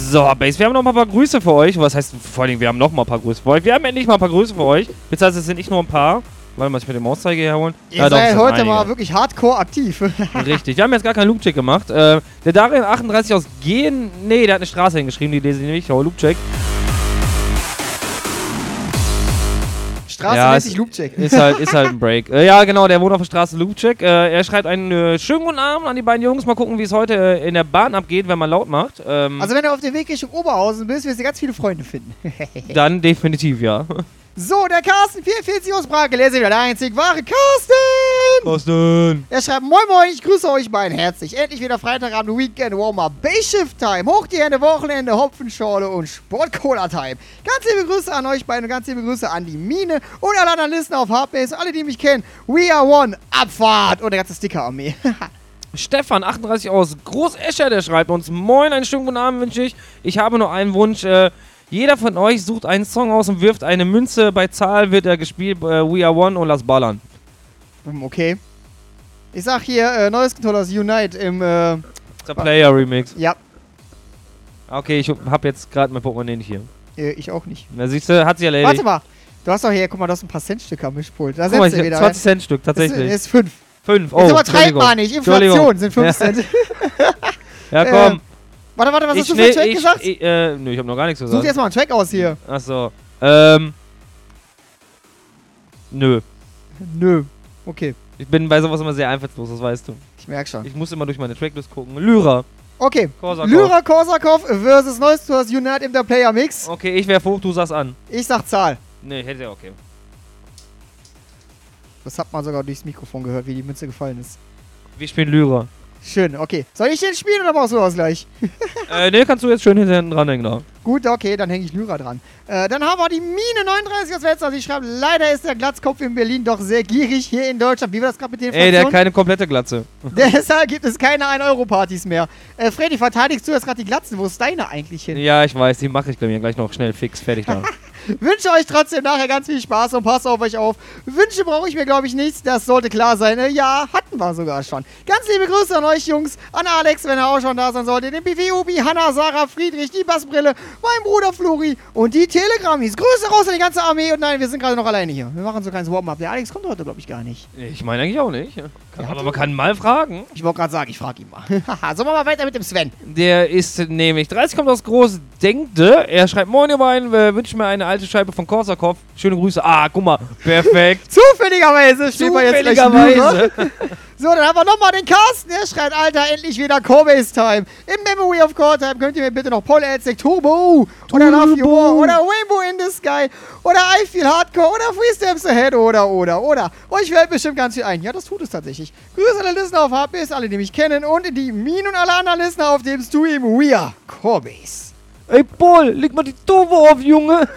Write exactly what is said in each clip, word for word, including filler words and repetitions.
So, Base, wir haben noch mal ein paar Grüße für euch. Was heißt, vor allem, wir haben noch mal ein paar Grüße für euch. Wir haben endlich mal ein paar Grüße für euch. Beziehungsweise es sind nicht nur ein paar. Warte mal, ich mit dem Mauszeiger herholen. Ihr ja, seid heute einige. Mal wirklich hardcore aktiv. Richtig, wir haben jetzt gar keinen Loopcheck gemacht. Äh, der Darin achtunddreißig aus Gehen. Nee, der hat eine Straße hingeschrieben, die lese ich nicht. Aber Loopcheck. Straße ja, nennt sich Loopcheck. Ist halt, ist halt ein Break. Äh, ja, genau, der wohnt auf der Straße Loopcheck. Äh, er schreibt einen äh, schönen guten Abend an die beiden Jungs. Mal gucken, wie es heute äh, in der Bahn abgeht, wenn man laut macht. Ähm, also wenn du auf dem Weg Richtung Oberhausen bist, wirst du ganz viele Freunde finden. Dann definitiv, ja. So, der Carsten vierundvierzig aus Prag, der ist wieder der einzig wahre Carsten! Carsten! Er schreibt, moin moin, ich grüße euch beiden herzlich. Endlich wieder Freitagabend, Weekend, Warm-Up, Bayshift-Time, hoch die Hände, Wochenende, Hopfenschorle und Sport-Cola-Time. Ganz liebe Grüße an euch beiden und ganz liebe Grüße an die Mine und alle anderen Listen auf Hardbase, alle, die mich kennen. We are one, Abfahrt und der ganze Sticker-Armee. Stefan, achtunddreißig aus Großescher, der schreibt uns, moin, einen schönen guten Abend wünsche ich. Ich habe nur einen Wunsch, äh, jeder von euch sucht einen Song aus und wirft eine Münze. Bei Zahl wird er gespielt. Äh, We Are One und lass ballern. Okay. Ich sag hier, äh, neues Controller aus Unite im... Äh, der Player Remix. Ja. Okay, ich hab jetzt gerade mein Portemonnaie nicht hier. Äh, ich auch nicht. Na siehst du, hat sich erledigt. Warte mal. Du hast doch hier, guck mal, du hast ein paar Centstücke am Mischpult. Da guck mal, du wieder. zwanzig Cent Stück, tatsächlich. Das ist fünf. fünf, oh, jetzt übertreib mal nicht. Inflation sind fünf Cent. Ja, komm. Äh, Warte, warte, was ich hast du für einen Track ich, gesagt? Ich, äh, nö, ich hab noch gar nichts gesagt. Such dir jetzt mal einen Track aus hier. Achso. Ähm. Nö. Nö. Okay. Ich bin bei sowas immer sehr einfallslos, das weißt du. Ich merk schon. Ich muss immer durch meine Tracklist gucken. Lyra. Okay. Korsakov. Lyra Korsakov versus Neues du hast Unite im der Player Mix. Okay, ich werf hoch, du sagst an. Ich sag Zahl. Nee, hätte ja okay. Das hat man sogar durchs Mikrofon gehört, wie die Münze gefallen ist. Wir spielen Lyra. Schön, okay. Soll ich den spielen oder machst du das gleich? äh, ne, kannst du jetzt schön hinten dranhängen da. Gut, okay, dann hänge ich Lyra dran. Äh, dann haben wir die Mine neununddreißig aus Wetzlar. Sie schreibt, leider ist der Glatzkopf in Berlin doch sehr gierig hier in Deutschland. Wie war das gerade mit den Ey, der hat keine komplette Glatze. Deshalb gibt es keine ein Euro Partys mehr. Äh, Freddy, verteidigst du jetzt gerade die Glatzen? Wo ist deine eigentlich hin? Ja, ich weiß, die mache ich bei mir gleich noch schnell fix fertig da. Wünsche euch trotzdem nachher ganz viel Spaß und passt auf euch auf. Wünsche brauche ich mir, glaube ich, nichts. Das sollte klar sein. Äh, ja, hatten wir sogar schon. Ganz liebe Grüße an euch, Jungs. An Alex, wenn er auch schon da sein sollte. Den B W Ubi, Hanna, Sarah, Friedrich, die Bassbrille, mein Bruder Flori und die Telegrammis. Grüße raus an die ganze Armee. Und nein, wir sind gerade noch alleine hier. Wir machen so kein Warm-Up. Der Alex kommt heute, glaube ich, gar nicht. Ich meine eigentlich auch nicht. Kann, ja, aber man kann mal fragen. Ich wollte gerade sagen, ich frage ihn mal. Sollen wir mal weiter mit dem Sven? Der ist nämlich dreißig, kommt aus Groß-Denkte. Er schreibt, moin ihr beiden, äh, wünsche mir eine alte Scheibe von Korsakov. Schöne Grüße. Ah, guck mal. Perfekt. Zufälligerweise steht man jetzt gleich Zufälligerweise. So, dann haben wir nochmal den Carsten. Der schreibt, Alter, endlich wieder Cobase-Time. Im Memory of Core Time könnt ihr mir bitte noch Paul Elzek Turbo oder Love You More oder Rainbow in the Sky oder I Feel Hardcore oder Three Steps Ahead oder, oder, oder. Euch fällt bestimmt ganz viel ein. Ja, das tut es tatsächlich. Grüße alle Listener auf Hardbase, alle, die mich kennen und die Minen und alle anderen Listener auf dem Stream. We are Cobase. Ey, Paul, leg mal die Turbo auf, Junge.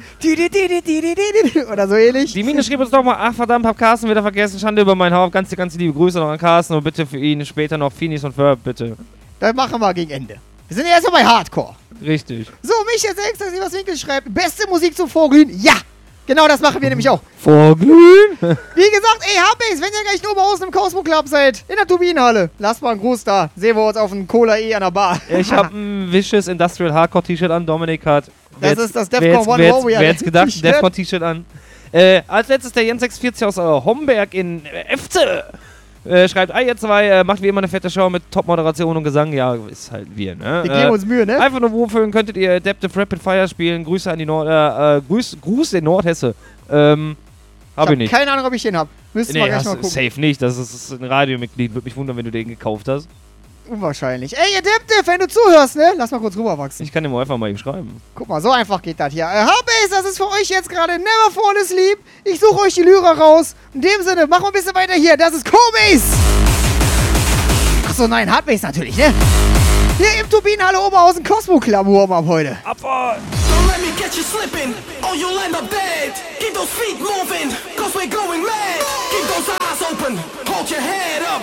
Oder so ähnlich. Die Mine schrieb uns doch mal, ach verdammt, hab Carsten wieder vergessen, Schande über mein Haupt. Ganz, ganz liebe Grüße noch an Carsten und bitte für ihn später noch Finis und Verb, bitte. Das machen wir gegen Ende. Wir sind ja erstmal bei Hardcore. Richtig. So, Michael sechs, was Winkel schreibt, beste Musik zum Vorglühen? Ja! Genau das machen wir nämlich auch. Vorglühen? Wie gesagt, ey, Hardbase, wenn ihr gleich in Oberhausen im Cosmo Club seid, in der Turbinenhalle, lasst mal einen Gruß da. Sehen wir uns auf einem Cola E an der Bar. Ich hab ein Vicious Industrial Hardcore T-Shirt an, Dominik hat. Das ist das Defcon One Warrior. Wer hätte gedacht, Defcon T-Shirt an. Äh, als letztes der Jens sechsundvierzig aus äh, Homberg in äh, Efze. Äh, schreibt, ah, ihr zwei, äh, macht wie immer eine fette Show mit Top-Moderation und Gesang. Ja, ist halt wir, ne? Wir geben äh, uns Mühe, ne? Einfach nur wohlfühlen könntet ihr Adaptive Rapid Fire spielen. Grüße an die Nord... Äh, äh, Gruß, Gruß in Nordhesse. Ähm, hab ich, ich nicht. keine Ahnung, ob ich den hab. Müssen nee, wir gleich hast, mal gucken. Safe nicht. Das ist, das ist ein Radiomitglied. Würde mich wundern, wenn du den gekauft hast. Unwahrscheinlich. Ey, Adaptive, wenn du zuhörst, ne? Lass mal kurz rüberwachsen. Ich kann dem einfach mal eben schreiben. Guck mal, so einfach geht das hier. Äh, Hardbase, das ist für euch jetzt gerade Never Fall Asleep. Ich suche euch die Lyra raus. In dem Sinne, machen wir ein bisschen weiter hier. Das ist Cobase. Achso, nein, Hardbase natürlich, ne? Hier im Turbinenhalle Oberhausen Cosmo Club Warm-Up heute. Abfahrt! Don't let me get you slipping, or you'll end up dead. Keep those feet moving, cause we're going mad. Keep those eyes open, hold your head up.